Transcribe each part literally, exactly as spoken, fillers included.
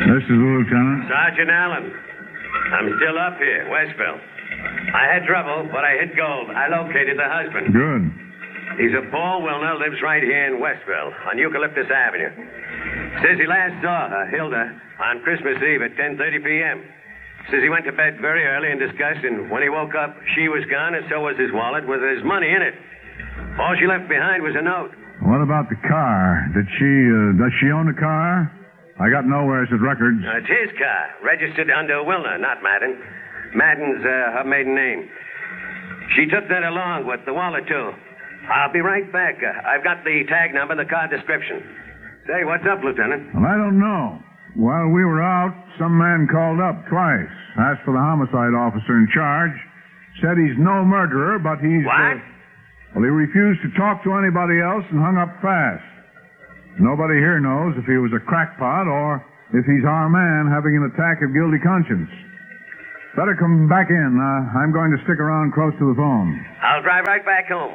This is the lieutenant. Sergeant Allen. I'm still up here, Westville. I had trouble, but I hit gold. I located the husband. Good. He's a Paul Wilner, lives right here in Westville, on Eucalyptus Avenue. Says he last saw her, Hilda, on Christmas Eve at ten thirty p.m. Says he went to bed very early in disgust, and when he woke up, she was gone, and so was his wallet with his money in it. All she left behind was a note. What about the car? Did she, uh, does she own the car? I got nowheres at records. Uh, it's his car, registered under Wilner, not Madden. Madden's uh, her maiden name. She took that along with the wallet, too. I'll be right back. Uh, I've got the tag number, the car description. Say, what's up, Lieutenant? Well, I don't know. While we were out, some man called up twice, asked for the homicide officer in charge, said he's no murderer, but he's... What? Uh, well, he refused to talk to anybody else and hung up fast. Nobody here knows if he was a crackpot or if he's our man having an attack of guilty conscience. Better come back in. Uh, I'm going to stick around close to the phone. I'll drive right back home.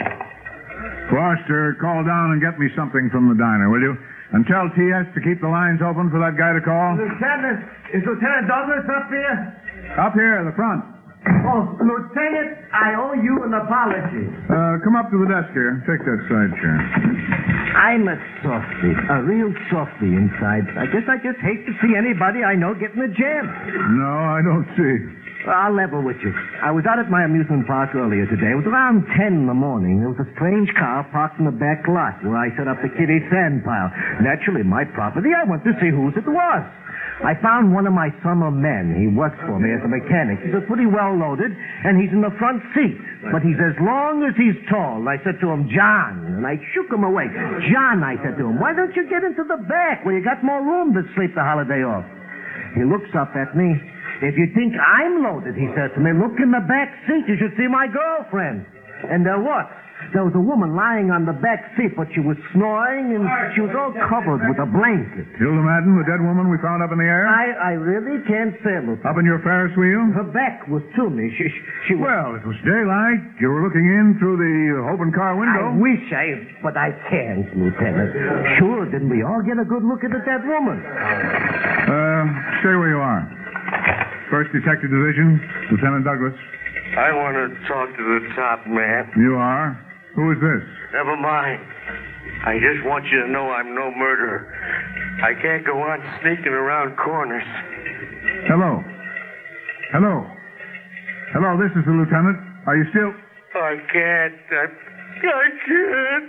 Foster, call down and get me something from the diner, will you? And tell T S to keep the lines open for that guy to call. Lieutenant, is Lieutenant Douglas up here? Up here, the front. Oh, Lieutenant, I owe you an apology. Uh, come up to the desk here. Take that side chair. I'm a softy, a real softy inside. I guess I just hate to see anybody I know get in a jam. No, I don't see. Well, I'll level with you. I was out at my amusement park earlier today. It was around ten in the morning. There was a strange car parked in the back lot where I set up the kiddie sand pile. Naturally, my property. I went to see whose it was. I found one of my summer men. He works for me as a mechanic. He's pretty well loaded, and he's in the front seat. But he's as long as he's tall. I said to him, John, and I shook him away. John, I said to him, why don't you get into the back where you got more room to sleep the holiday off? He looks up at me. If you think I'm loaded, he says to me, look in the back seat. You should see my girlfriend. And there what? There was a woman lying on the back seat, but she was snoring, and she was all covered with a blanket. Hilda Madden, the dead woman we found up in the air? I, I really can't say, Lieutenant. Up in your Ferris wheel? Her back was to me. She, she was... Well, it was daylight. You were looking in through the open car window. I wish I... But I can't, Lieutenant. Sure, didn't we all get a good look at the dead woman? Uh, stay where you are. First Detective Division, Lieutenant Douglas. I want to talk to the top man. You are? Who is this? Never mind. I just want you to know I'm no murderer. I can't go on sneaking around corners. Hello. Hello. Hello, this is the lieutenant. Are you still... I can't. I, I can't.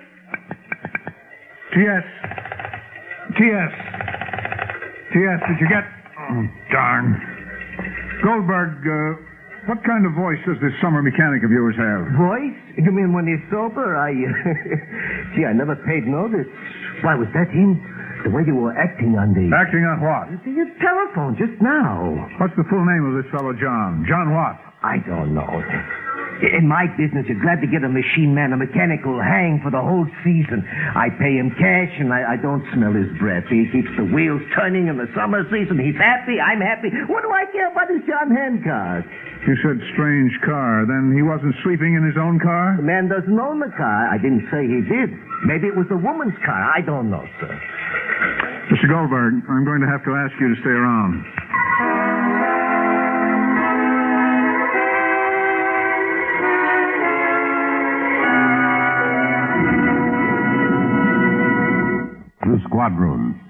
T S. T S. T S, did you get... Oh, darn. Goldberg, uh... what kind of voice does this summer mechanic of yours have? Voice? You mean when he's sober? I... Uh, gee, I never paid notice. Why, was that him? The way you were acting on the... Acting on what? Your telephone just now. What's the full name of this fellow, John? John what? I don't know. In my business, you're glad to get a machine man, a mechanic who'll hang for the whole season. I pay him cash, and I, I don't smell his breath. He keeps the wheels turning in the summer season. He's happy. I'm happy. What do I care about his John Hancock? You said strange car. Then he wasn't sleeping in his own car? The man doesn't own the car. I didn't say he did. Maybe it was the woman's car. I don't know, sir. Mister Goldberg, I'm going to have to ask you to stay around. The squadron.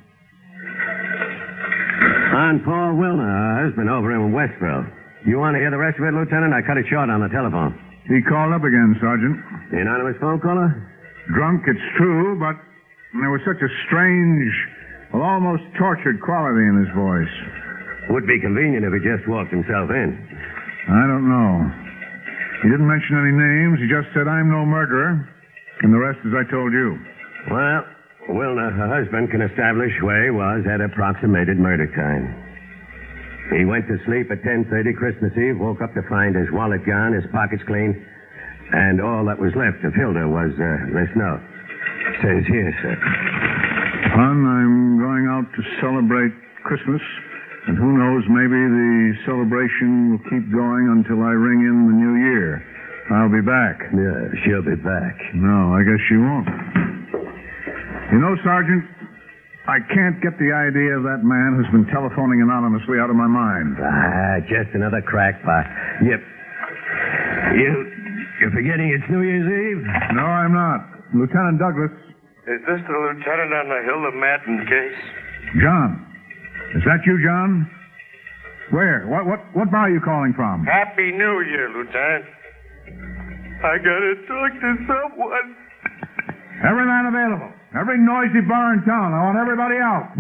I'm Paul Wilner, her husband over in Westville. You want to hear the rest of it, Lieutenant? I cut it short on the telephone. He called up again, Sergeant. The anonymous phone caller? Drunk, it's true, but there was such a strange, well, almost tortured quality in his voice. Would be convenient if he just walked himself in. I don't know. He didn't mention any names. He just said, I'm no murderer. And the rest as I told you. Well, Wilner, her husband, can establish where he was at approximated murder time. He went to sleep at ten thirty Christmas Eve, woke up to find his wallet gone, his pockets clean, and all that was left of Hilda was uh, this note. It says here, sir. Hon, I'm going out to celebrate Christmas, and who knows, maybe the celebration will keep going until I ring in the new year. I'll be back. Yeah, she'll be back. No, I guess she won't. You know, Sergeant, I can't get the idea of that man who's been telephoning anonymously out of my mind. Ah, just another crackpot. Yep. You, you're forgetting it's New Year's Eve? No, I'm not. Lieutenant Douglas. Is this the lieutenant on the Hilda Madden case? John. Is that you, John? Where? What, what, what bar are you calling from? Happy New Year, Lieutenant. I gotta talk to someone. Every man available. Every noisy bar in town. I want everybody out.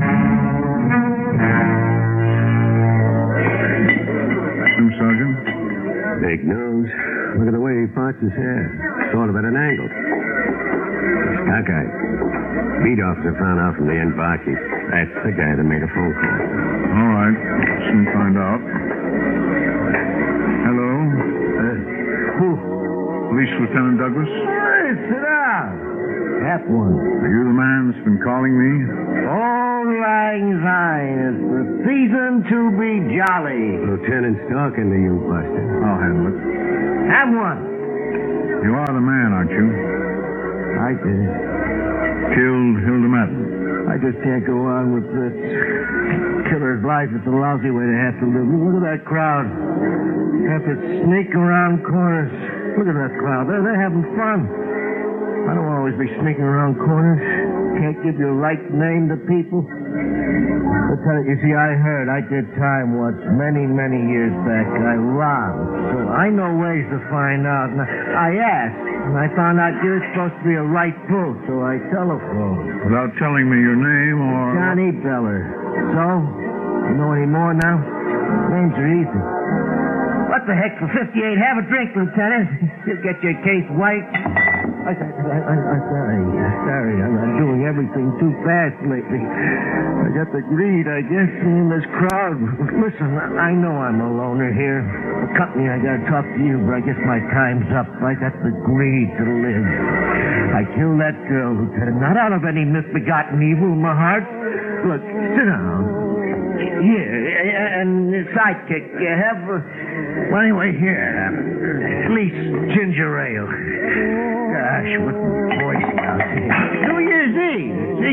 Who, Sergeant? Big nose. Look at the way he parts his hair. Sort of at an angle. Cockeyed. Beat officer found out from the Enbarki. That's the guy that made a phone call. All right. Soon find out. Hello? Uh, who? Police Lieutenant Douglas? Hey, sit down. That one. Are you the man that's been calling me? All lang syne. It's the season to be jolly. Lieutenant's talking to you, Buster. I'll handle it. Have one. You are the man, aren't you? I did it. Killed Hilda Madden. I just can't go on with this. Killer's life. It's a lousy way to have to live. Look at that crowd. Have to sneak around corners. Look at that crowd. They're, they're having fun. I don't always be sneaking around corners. Can't give the right name to people. Lieutenant, you see, I heard I did time once many, many years back. I robbed. So I know ways to find out. And I asked, and I found out you're supposed to be a right pull, so I telephoned. Without telling me your name or... Johnny Beller. So? You know any more now? Names are easy. What the heck, for fifty-eight, have a drink, Lieutenant. You'll get your case white. I, I, I, I'm sorry. Sorry, I'm, I'm doing everything too fast lately. I got the greed, I guess, in this crowd. Listen, I know I'm a loner here. The company, I gotta talk to you, but I guess my time's up. I got the greed to live. I killed that girl, Lieutenant, not out of any misbegotten evil in my heart. Look, sit down. Here, and sidekick, you have, uh, well, anyway, here, uh, at least ginger ale. Gosh, what Boy Scouts here. New Year's Eve, see?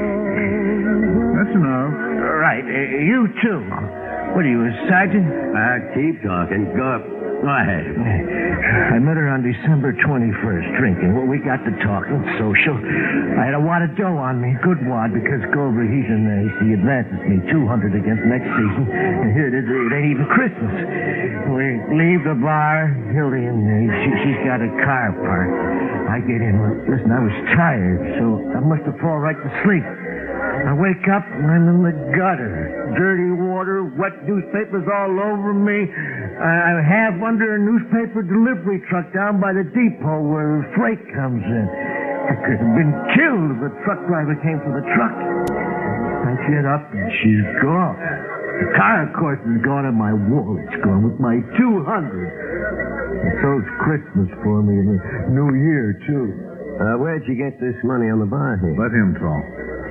That's enough. Right, uh, you too. What are you, a sergeant? Uh, keep talking. Go up. Go ahead. I met her on December twenty-first, drinking. Well, we got to talking, social. I had a wad of dough on me, good wad, because Goldberg, he's an ace. He advances me two hundred against next season. And here it is, it ain't even Christmas. We leave the bar, Hildy and me. She, she's got a car parked. I get in. Listen, I was tired, so I must have fallen right to sleep. I wake up and I'm in the gutter. Dirty water, wet newspapers all over me. I have under a newspaper delivery truck down by the depot where the freight comes in. I could have been killed if the truck driver came for the truck. I get up and she's gone. The car, of course, is gone and my wallet's gone with my two hundred. And so's Christmas for me and the New Year, too. Uh, where'd you get this money on the bar here? Let him talk.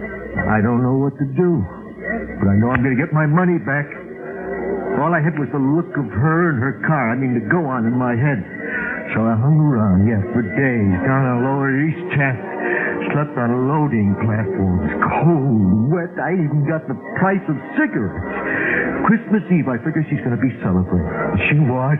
I don't know what to do, but I know I'm going to get my money back. All I had was the look of her and her car, I mean, to go on in my head. So I hung around, yeah, for days, down on Lower East Tenth. Slept on loading platforms, cold, wet. I even got the price of cigarettes. Christmas Eve, I figured she's going to be celebrating. She was.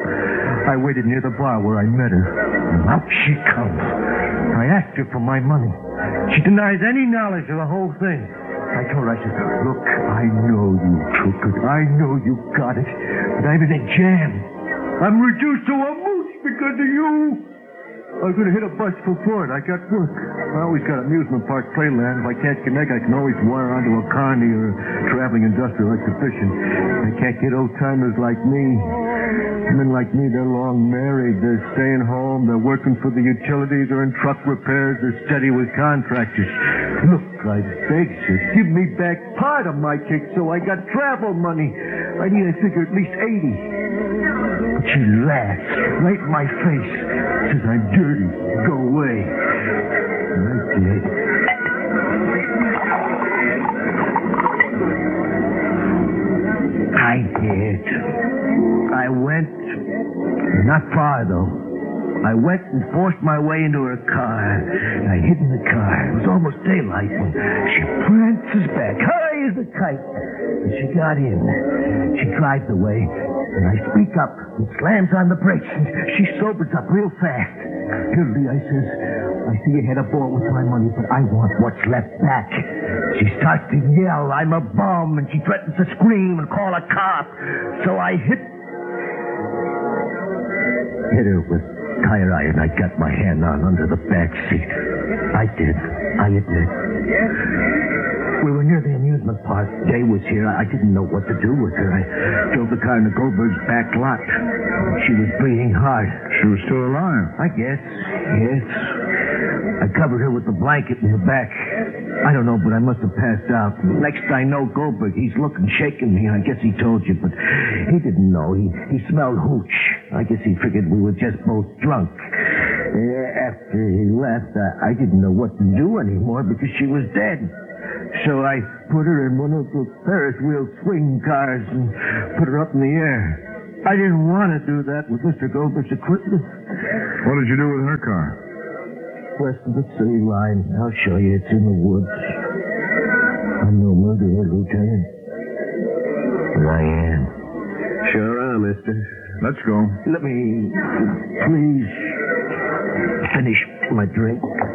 I waited near the bar where I met her, and out she comes. I asked her for my money. She denies any knowledge of the whole thing. I told her, I said, look, I know you took it. I know you got it. But I'm in a jam. I'm reduced to a moose because of you. I was going to hit a bus for Ford. I got work. I always got amusement park playland. If I can't connect, I can always wire onto a carny or a traveling industrial exhibition. I can't get old-timers like me. Men like me, they're long married. They're staying home. They're working for the utilities. They're in truck repairs. They're steady with contractors. Look, I beg you, give me back part of my kick so I got travel money. I need, I figure, at least eighty. But she laughs right in my face. Says I'm dirty. Go away. And I did. I did. I went, not far though, I went and forced my way into her car. I hid in the car. It was almost daylight when she prances back, high as a kite. And she got in. She drives away, and I speak up and slams on the brakes, and she sobers up real fast. Hildy, I says, I see you had a ball with my money, but I want what's left back. She starts to yell, I'm a bum, and she threatens to scream and call a cop. So I hit... hit her with tire iron I got my hand on under the back seat. I did. I admit. We were near the amusement park. Day was here. I didn't know what to do with her. I drove the car into Goldberg's back lot. She was breathing hard. She was still alive. I guess. Yes. I covered her with the blanket in the back. I don't know, but I must have passed out. Next I know, Goldberg, he's looking, shaking me. I guess he told you, but he didn't know. He, he smelled hooch. I guess he figured we were just both drunk. After he left, I, I didn't know what to do anymore because she was dead. So I put her in one of the Ferris wheel swing cars and put her up in the air. I didn't want to do that with Mister Goldberg's equipment. What did you do with her car? West of the city line. I'll show you. It's in the woods. I'm no murderer, Lieutenant. But I am. Sure are, mister. Let's go. Let me, please, finish my drink.